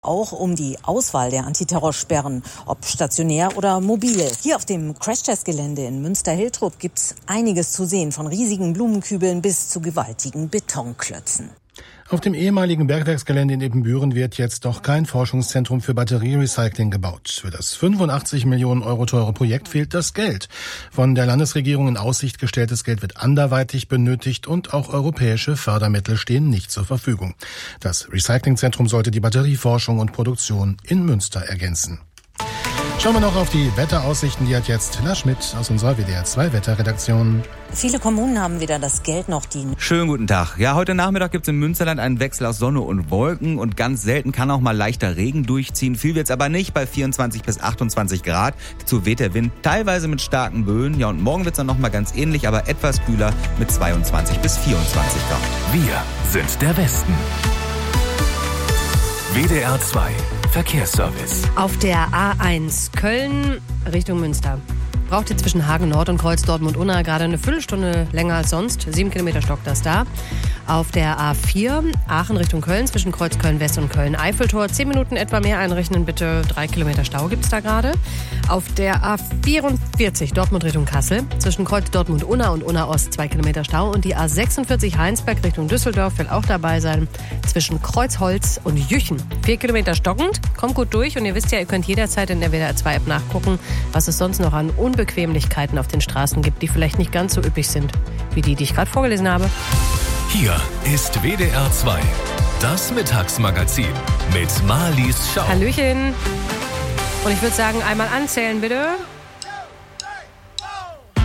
Auch um die Auswahl der Antiterrorsperren, ob stationär oder mobil. Hier auf dem Crashtest-Gelände in Münster-Hiltrop gibt's einiges zu sehen, von riesigen Blumenkübeln bis zu gewaltigen Betonklötzen. Auf dem ehemaligen Bergwerksgelände in Ebenbüren wird jetzt doch kein Forschungszentrum für Batterierecycling gebaut. Für das 85 Millionen Euro teure Projekt fehlt das Geld. Von der Landesregierung in Aussicht gestelltes Geld wird anderweitig benötigt und auch europäische Fördermittel stehen nicht zur Verfügung. Das Recyclingzentrum sollte die Batterieforschung und Produktion in Münster ergänzen. Schauen wir noch auf die Wetteraussichten, die hat jetzt Lars Schmidt aus unserer WDR 2 Wetterredaktion. Viele Kommunen haben weder das Geld noch die... Schönen guten Tag. Ja, heute Nachmittag gibt's im Münsterland einen Wechsel aus Sonne und Wolken und ganz selten kann auch mal leichter Regen durchziehen. Viel wird's aber nicht, bei 24 bis 28 Grad. Dazu weht der Wind teilweise mit starken Böen. Ja, und morgen wird's dann noch mal ganz ähnlich, aber etwas kühler mit 22 bis 24 Grad. Wir sind der Westen. WDR 2 Verkehrsservice. Auf der A1 Köln Richtung Münster braucht ihr zwischen Hagen Nord und Kreuz Dortmund-Unna gerade eine Viertelstunde länger als sonst. 7 Kilometer stockt das da. Auf der A4 Aachen Richtung Köln zwischen Kreuz Köln-West und Köln-Eiffeltor 10 Minuten etwa mehr einrechnen, bitte. 3 Kilometer Stau gibt's da gerade. Auf der A44 Dortmund Richtung Kassel zwischen Kreuz Dortmund-Unna und Unna-Ost 2 Kilometer Stau. Und die A46 Heinsberg Richtung Düsseldorf will auch dabei sein zwischen Kreuzholz und Jüchen. 4 Kilometer stockend, kommt gut durch und ihr wisst ja, ihr könnt jederzeit in der WDR 2 App nachgucken, was es sonst noch an Unbequemlichkeiten auf den Straßen gibt, die vielleicht nicht ganz so üppig sind, wie die ich gerade vorgelesen habe. Hier ist WDR 2, das Mittagsmagazin mit Marlies Schau. Hallöchen. Und ich würde sagen, einmal anzählen bitte.